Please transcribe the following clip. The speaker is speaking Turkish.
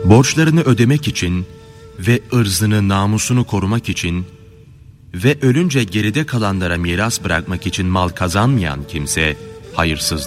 Borçlarını ödemek için ve ırzını, namusunu korumak için ve ölünce geride kalanlara miras bırakmak için mal kazanmayan kimse hayırsızdır.